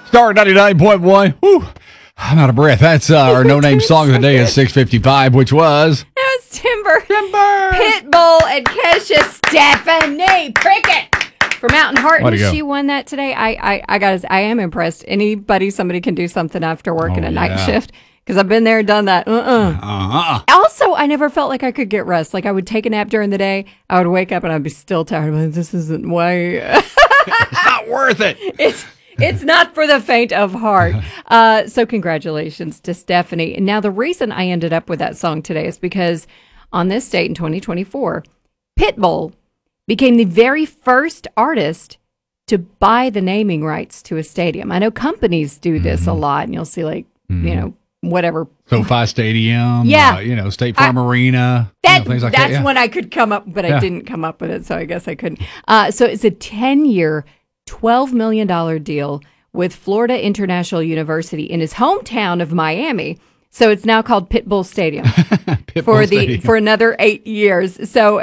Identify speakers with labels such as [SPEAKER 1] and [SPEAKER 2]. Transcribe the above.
[SPEAKER 1] Star 99.1. Whew. I'm out of breath. That's our no-name song of the day at 6:55, which was...
[SPEAKER 2] That was Timber. Pitbull and Kesha Stephanie Prickett from Mountain Heart. And she won that today. I am impressed. Somebody can do something after working a night shift. Because I've been there and done that. Also, I never felt like I could get rest. Like I would take a nap during the day. I would wake up and I'd be still tired. Like, this isn't why.
[SPEAKER 1] It's not worth it.
[SPEAKER 2] It's not for the faint of heart. So congratulations to Stephanie. And now the reason I ended up with that song today is because on this date in 2024, Pitbull became the very first artist to buy the naming rights to a stadium. I know companies do this a lot, and you'll see whatever.
[SPEAKER 1] SoFi Stadium, State Farm Arena, things like that.
[SPEAKER 2] That's when I could come up, but I didn't come up with it, so I guess I couldn't. So it's a 10-year, $12 million deal with Florida International University in his hometown of Miami. So it's now called Pitbull Stadium for another 8 years. So